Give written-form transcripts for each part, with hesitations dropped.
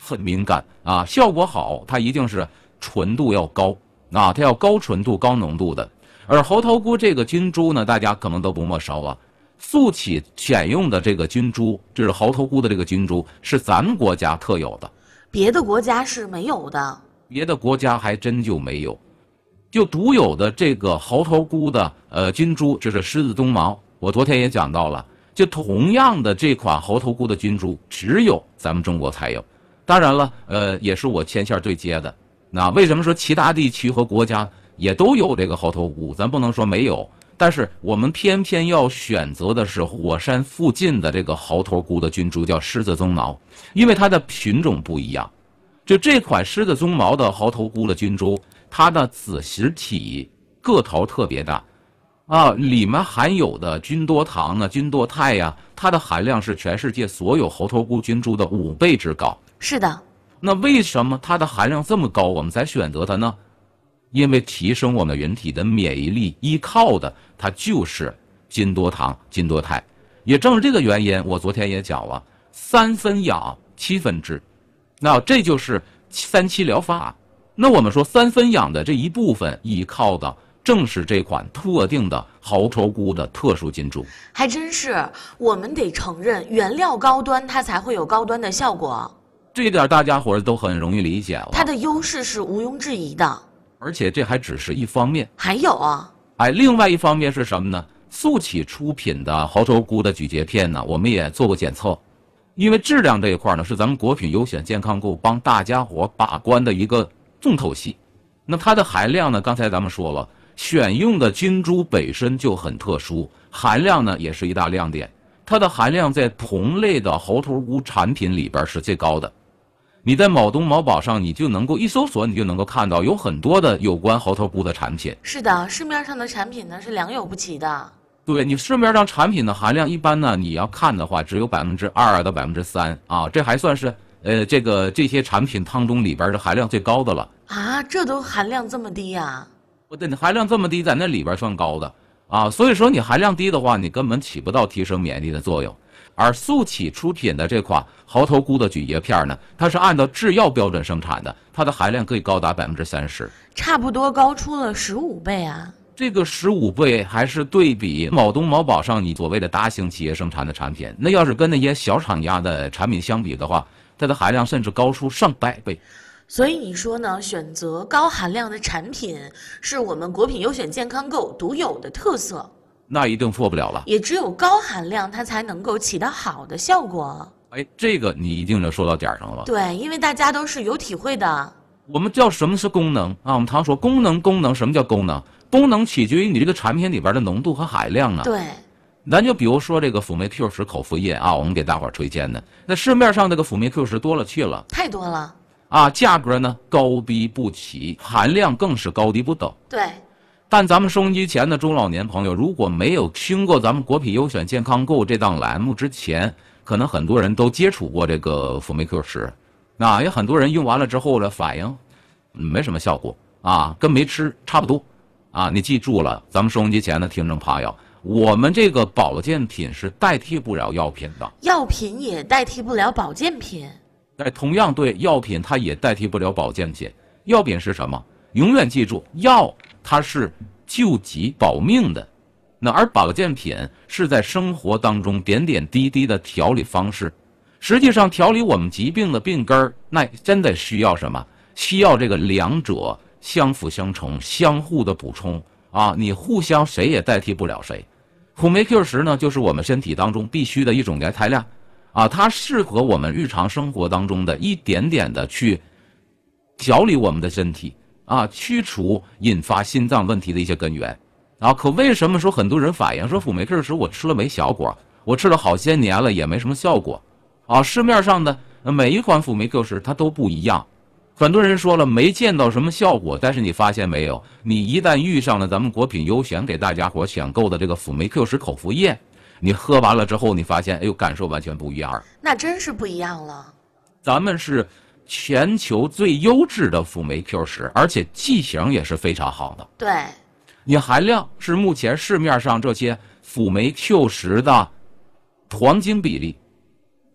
很敏感啊，效果好，它一定是纯度要高啊，它要高纯度、高浓度的。而猴头菇这个菌株呢，大家可能都不陌熟啊。素起选用的这个菌株，就是猴头菇的这个菌株，是咱们国家特有的， 别的国家是没有的。 别的国家还真就没有，就独有的这个猴头菇的菌株，这是狮子鬃毛。我昨天也讲到了，就同样的这款猴头菇的菌株，只有咱们中国才有。当然了，也是我牵线对接的。那为什么说其他地区和国家也都有这个猴头菇？咱不能说没有，但是我们偏偏要选择的是火山附近的这个猴头菇的菌株，叫狮子鬃毛，因为它的品种不一样。就这款狮子鬃毛的猴头菇的菌株，它的子实体个头特别大，啊，里面含有的菌多糖啊、菌多肽呀，它的含量是全世界所有猴头菇菌株的5倍之高。 是的。 那为什么它的含量这么高，我们才选择它呢？因为提升我们人体的免疫力，依靠的它就是菌多糖、菌多肽。也正是这个原因，我昨天也讲了，3分养7分治。那这就是3期疗法。那我们说3分养的这一部分依靠的正是这款特定的猴头菇的特殊菌株。 还真是，我们得承认，原料高端它才会有高端的效果。 这一点大家伙都很容易理解了。 它的优势是毋庸置疑的。 而且这还只是一方面， 还有啊， 另外一方面是什么呢？素起出品的猴头菇的咀嚼片呢，我们也做过检测。因为质量这一块呢，是咱们国品优选健康购帮大家伙把关的一个重头戏。那它的含量呢，刚才咱们说了，选用的菌株本身就很特殊，含量呢也是一大亮点。它的含量在同类的猴头菇产品里边是最高的。你在某东某宝上，你就能够一搜索，你就能够看到有很多的有关猴头菇的产品。 是的，市面上的产品呢是良莠不齐的。 对，你市面上产品的含量一般呢，你要看的话只有2%到3%啊，这还算是这些产品当中里边的含量最高的了啊，这都含量这么低呀？ 对，你含量这么低，在那里边算高的啊，所以说你含量低的话，你根本起不到提升免疫力的作用。而素起出品的这款猴头菇的咀嚼片呢，它是按照制药标准生产的，它的含量可以高达30%， 差不多高出了15倍啊。 这个15倍还是对比某东某宝上你所谓的大型企业生产的产品，那要是跟那些小厂家的产品相比的话，它的含量甚至高出上百倍。 所以你说呢？选择高含量的产品是我们国品优选健康购独有的特色。 那一定错不了了， 也只有高含量它才能够起到好的效果。 这个你一定就说到点上了。 对，因为大家都是有体会的。 我们叫什么是功能啊？我们常说功能，什么叫功能？功能取决于你这个产品里边的浓度和含量啊。 对， 咱就比如说这个辅酶 Q10口服液啊，我们给大伙儿推荐的，那市面上这个辅酶 Q10多了去了， 太多了啊，价格呢高低不齐，含量更是高低不等。 对。 但咱们收音机前的中老年朋友，如果没有听过咱们国品优选健康购这档栏目之前，可能很多人都接触过这个辅酶 Q10，啊，也很多人用完了之后呢，反应没什么效果啊，跟没吃差不多啊。你记住了，咱们收音机前的听众朋友，我们这个保健品是代替不了药品的， 药品也代替不了保健品。 同样对，药品它也代替不了保健品。药品是什么？永远记住，药它是救急保命的，那而保健品是在生活当中点点滴滴的调理方式。实际上调理我们疾病的病根儿，那真的需要什么？需要这个两者相辅相成、相互的补充啊！你互相谁也代替不了谁。辅酶 Q10呢，就是我们身体当中必须的一种原材料啊，它适合我们日常生活当中的一点点的去调理我们的身体啊，驱除引发心脏问题的一些根源啊。可为什么说很多人反映说辅酶 Q10我吃了没效果，我吃了好些年了也没什么效果啊？市面上的每一款辅酶 Q10它都不一样。很多人说了没见到什么效果，但是你发现没有，你一旦遇上了咱们国品优选给大家伙选购的这个辅酶 Q10口服液，你喝完了之后，你发现哎呦，感受完全不一样。 那真是不一样了。 咱们是全球最优质的辅酶 Q10，而且剂型也是非常好的。 对， 你含量是目前市面上这些辅酶 Q10的黄金比例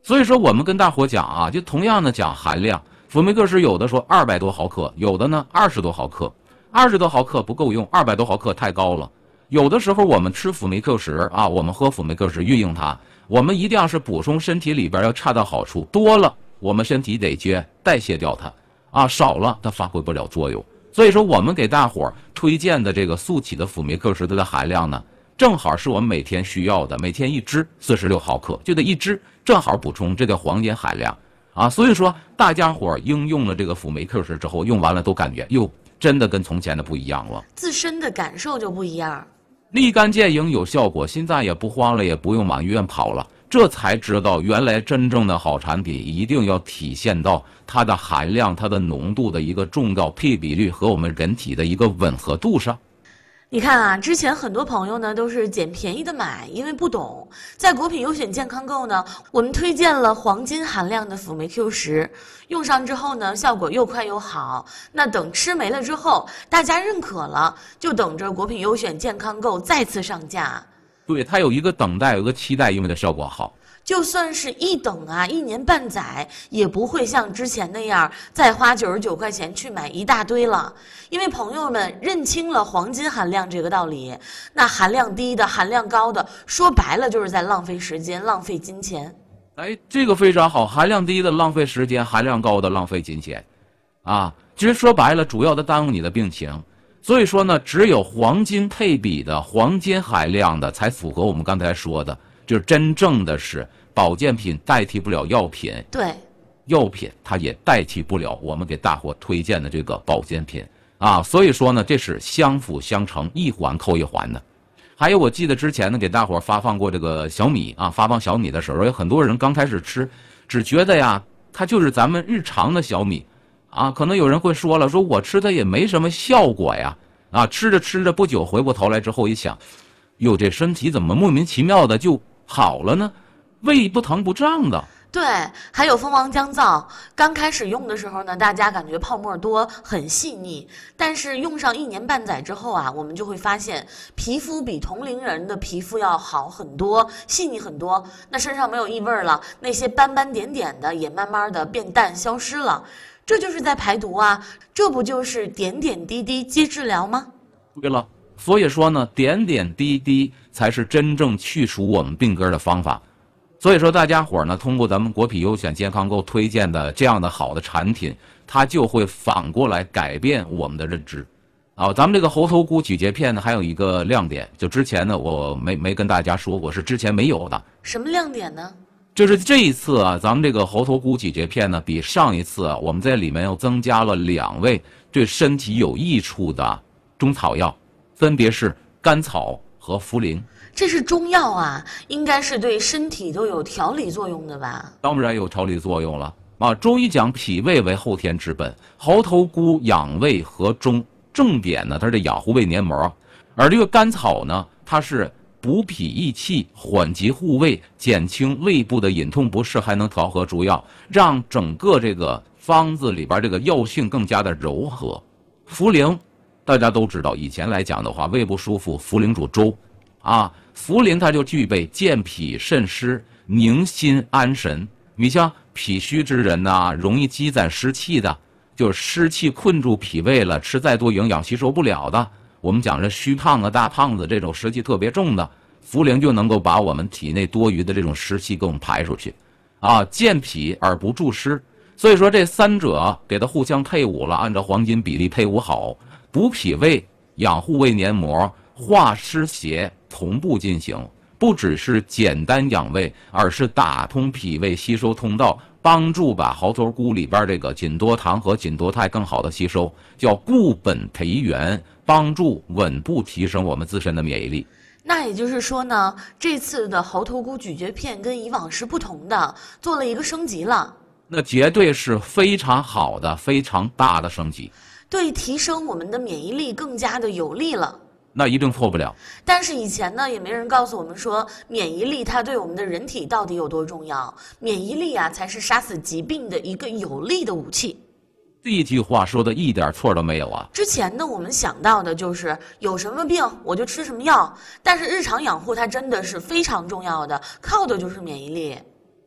所以说我们跟大伙讲啊，就同样的讲含量，辅酶克石有的说200多毫克，有的呢20多毫克，20多毫克不够用，200多毫克太高了。有的时候我们吃辅酶克石啊，我们喝辅酶克石运用它，我们一定要是补充身体里边要恰到好处，多了我们身体得代谢掉它啊，少了它发挥不了作用。所以说我们给大伙儿推荐的这个速起的辅酶克石的含量呢，正好是我们每天需要的，每天1支46毫克，就得1支正好补充这个黄金含量啊。所以说大家伙儿应用了这个辅酶克石之后，用完了都感觉哟，真的跟从前的不一样了， 自身的感受就不一样。 立竿见影有效果，心脏也不慌了，也不用往医院跑了，这才知道原来真正的好产品一定要体现到它的含量、它的浓度的一个重要配比率和我们人体的一个吻合度上。 你看啊，之前很多朋友呢都是捡便宜的买，因为不懂。在国品优选健康购呢，我们推荐了黄金含量的辅酶 Q 十，用上之后呢，效果又快又好。那等吃没了之后，大家认可了，就等着国品优选健康购再次上架。 对，它有一个等待，有一个期待，因为它效果好。 就算是一等啊，1年半载，也不会像之前那样再花99块钱去买一大堆了。因为朋友们认清了黄金含量这个道理，那含量低的、含量高的，说白了就是在浪费时间、浪费金钱。 哎，这个非常好，含量低的浪费时间，含量高的浪费金钱，啊，其实说白了，主要的耽误你的病情。所以说呢，只有黄金配比的、黄金含量的，才符合我们刚才说的。就是真正的是保健品代替不了药品， 对， 药品它也代替不了我们给大伙推荐的这个保健品啊。所以说呢，这是相辅相成，一环扣一环的。还有，我记得之前呢给大伙发放过这个小米啊，发放小米的时候，有很多人刚开始吃，只觉得呀，它就是咱们日常的小米啊。可能有人会说了，说我吃它也没什么效果呀，啊，吃着吃着不久回过头来之后一想，哟，这身体怎么莫名其妙的就好了呢？胃不疼不胀的。 对，还有蜂王姜皂，刚开始用的时候呢，大家感觉泡沫多，很细腻。但是用上1年半载之后啊，我们就会发现，皮肤比同龄人的皮肤要好很多，细腻很多。那身上没有异味了，那些斑斑点点的也慢慢的变淡消失了。这就是在排毒啊，这不就是点点滴滴皆治疗吗？ 对了，所以说呢，点点滴滴才是真正去除我们病根的方法。所以说大家伙呢，通过咱们国品优选健康购推荐的这样的好的产品，它就会反过来改变我们的认知。啊，咱们这个猴头菇咀嚼片呢，还有一个亮点，就之前呢我没跟大家说过，是之前没有的。 什么亮点呢？ 就是这一次啊，咱们这个猴头菇咀嚼片呢，比上一次啊，我们在里面又增加了2味对身体有益处的中草药，分别是甘草和茯苓。 这是中药啊，应该是对身体都有调理作用的吧？ 当然有调理作用了啊！中医讲脾胃为后天之本，猴头菇养胃和中，重点呢它是养护胃黏膜，而这个甘草呢，它是补脾益气、缓急护胃、减轻胃部的隐痛不适，还能调和诸药，让整个这个方子里边这个药性更加的柔和。茯苓大家都知道，以前来讲的话，胃不舒服，茯苓煮粥啊，茯苓它就具备健脾渗湿、宁心安神。你像脾虚之人呐，容易积攒湿气的，就是湿气困住脾胃了，吃再多营养吸收不了的。我们讲这虚胖啊、大胖子这种湿气特别重的，茯苓就能够把我们体内多余的这种湿气给我们排出去，啊，健脾而不助湿。所以说这三者给它互相配伍了，按照黄金比例配伍好，补脾胃、养护胃黏膜、化湿邪同步进行，不只是简单养胃，而是打通脾胃吸收通道，帮助把猴头菇里边这个锦多糖和锦多肽更好的吸收，叫固本培元，帮助稳步提升我们自身的免疫力。 那也就是说呢，这次的猴头菇咀嚼片跟以往是不同的，做了一个升级了。 那绝对是非常好的、非常大的升级， 对提升我们的免疫力更加的有利了。 那一定错不了。 但是以前呢，也没人告诉我们说，免疫力它对我们的人体到底有多重要。免疫力啊，才是杀死疾病的一个有力的武器。 这一句话说的一点错都没有啊！ 之前呢，我们想到的就是有什么病我就吃什么药，但是日常养护它真的是非常重要的，靠的就是免疫力。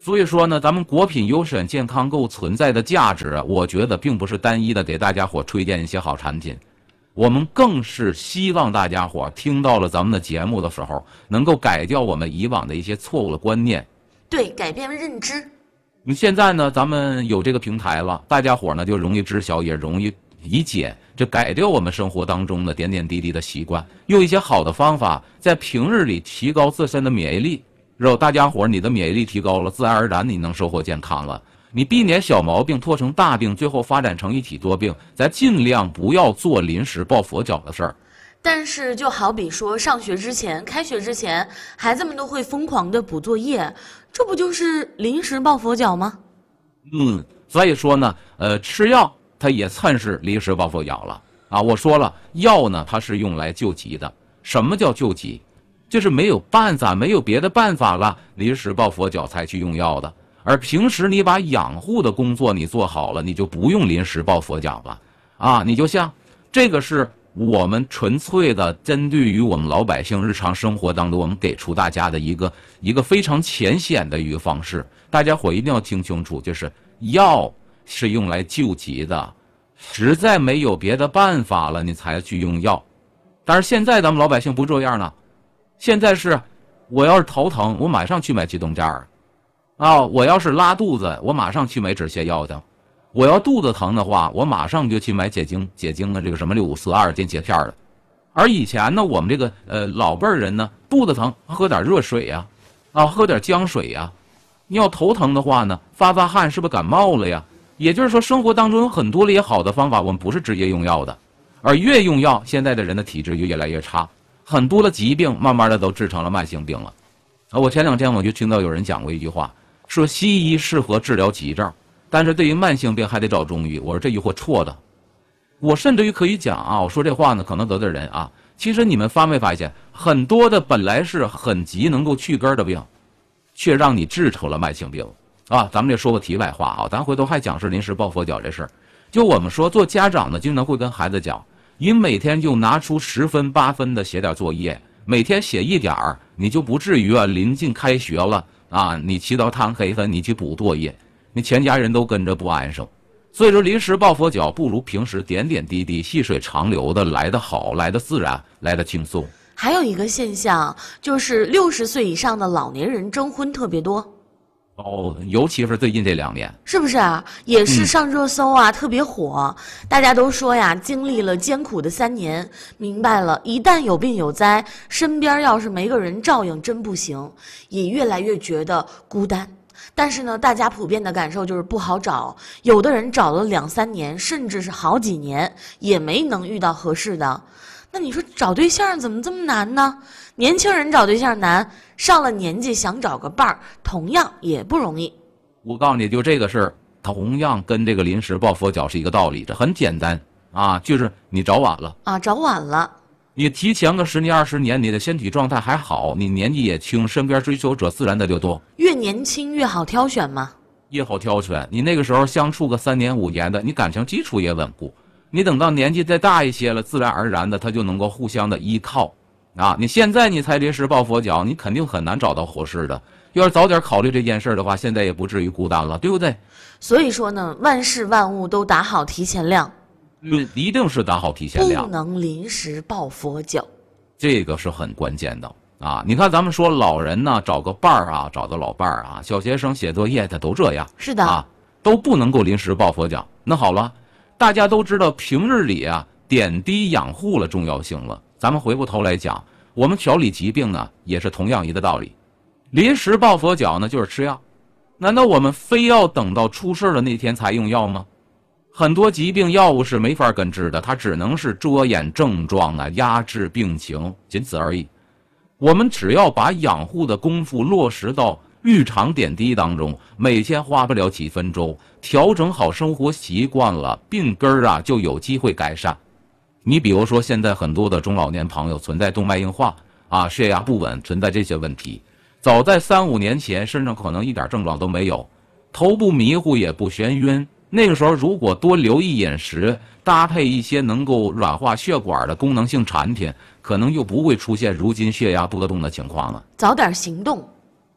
所以说呢，咱们果品优选健康购存在的价值，我觉得并不是单一的给大家伙推荐一些好产品，我们更是希望大家伙听到了咱们的节目的时候，能够改掉我们以往的一些错误的观念。 对，改变认知。 你现在呢，咱们有这个平台了，大家伙呢就容易知晓，也容易理解，这改掉我们生活当中的点点滴滴的习惯，用一些好的方法，在平日里提高自身的免疫力。然后大家伙你的免疫力提高了，自然而然你能收获健康了。你避免小毛病拖成大病，最后发展成一体多病，咱尽量不要做临时抱佛脚的事儿。 但是就好比说上学之前、开学之前，孩子们都会疯狂的补作业，这不就是临时抱佛脚吗？ 所以说呢，吃药它也算是临时抱佛脚了啊。我说了，药呢它是用来救急的。什么叫救急？就是没有办法，没有别的办法了，临时抱佛脚才去用药的。而平时你把养护的工作你做好了，你就不用临时抱佛脚了啊。你就像这个是我们纯粹的针对于我们老百姓日常生活当中，我们给出大家的一个非常浅显的一个方式，大家伙一定要听清楚，就是药是用来救急的，实在没有别的办法了，你才去用药。但是现在咱们老百姓不这样了，现在是我要是头疼，我马上去买激动件儿啊；我要是拉肚子，我马上去买止泻药的；我要肚子疼的话，我马上就去买解经的这个什么6542电解片的。而以前呢，我们这个老辈人呢，肚子疼喝点热水呀，喝点姜水呀。你要头疼的话呢，发汗是不是感冒了呀？也就是说，生活当中有很多的也好的方法，我们不是直接用药的，而越用药，现在的人的体质就越来越差。很多的疾病慢慢的都治成了慢性病了。我前两天我就听到有人讲过一句话，说西医适合治疗急症，但是对于慢性病还得找中医。我说这句话错的。我甚至于可以讲啊，我说这话呢可能得罪人啊。其实你们发没发现，很多的本来是很急能够去根的病，却让你治成了慢性病啊。咱们这说个题外话啊，咱回头还讲是临时抱佛脚这事儿。就我们说做家长的经常会跟孩子讲，你每天就拿出10分8分的写点作业，每天写一点儿，你就不至于临近开学了啊，你起到贪黑分，你去补作业，你全家人都跟着不安生。所以说临时抱佛脚不如平时点点滴滴细水长流的来得好，来得自然，来得轻松。 还有一个现象就是60岁以上的老年人征婚特别多。 尤其是最近这2年， 是不是啊？也是上热搜啊，特别火。大家都说呀，经历了艰苦的3年，明白了，一旦有病有灾，身边要是没个人照应真不行，也越来越觉得孤单。但是呢，大家普遍的感受就是不好找，有的人找了2、3年，甚至是好几年，也没能遇到合适的。那你说找对象怎么这么难呢？年轻人找对象难，上了年纪想找个伴儿，同样也不容易。 我告诉你，就这个事儿，同样跟这个临时抱佛脚是一个道理，这很简单啊，就是你找晚了啊，找晚了。 你提前个10年20年，你的身体状态还好，你年纪也轻，身边追求者自然的就多。 越年轻越好挑选嘛， 越好挑选。你那个时候相处个3年5年的，你感情基础也稳固。你等到年纪再大一些了，自然而然的他就能够互相的依靠啊。你现在你才临时抱佛脚，你肯定很难找到合适的。要是早点考虑这件事的话，现在也不至于孤单了，对不对？ 所以说呢，万事万物都打好提前量， 一定是打好提前量， 不能临时抱佛脚， 这个是很关键的啊。你看咱们说老人呢，找个伴儿啊，找个老伴儿啊，小学生写作业他都这样， 是的啊，都不能够临时抱佛脚。那好了，大家都知道平日里啊点滴养护了重要性了，咱们回过头来讲，我们调理疾病呢也是同样一个道理。临时抱佛脚呢就是吃药，难道我们非要等到出事的那天才用药吗？很多疾病药物是没法根治的，它只能是遮掩症状啊，压制病情，仅此而已。我们只要把养护的功夫落实到日常点滴当中，每天花不了几分钟，调整好生活习惯了，病根儿啊就有机会改善。你比如说现在很多的中老年朋友存在动脉硬化啊，血压不稳，存在这些问题，早在3、5年前身上可能一点症状都没有，头部迷糊也不眩晕，那个时候如果多留意饮食，搭配一些能够软化血管的功能性产品，可能又不会出现如今血压波动的情况了。 早点行动。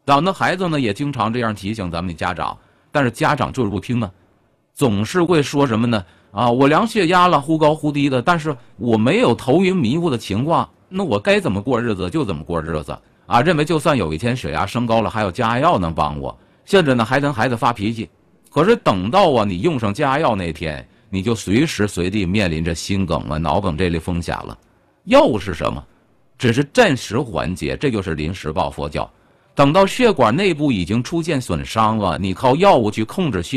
咱们孩子呢也经常这样提醒咱们的家长，但是家长就是不听啊，总是会说什么呢？啊，我量血压了，忽高忽低的，但是我没有头晕迷糊的情况，那我该怎么过日子就怎么过日子啊！认为就算有一天血压升高了，还有降压药能帮我，现在呢还跟孩子发脾气。可是等到你用上降压药那天，你就随时随地面临着心梗啊、脑梗这类风险了。药物是什么？只是暂时缓解，这就是临时抱佛脚。等到血管内部已经出现损伤了，你靠药物去控制血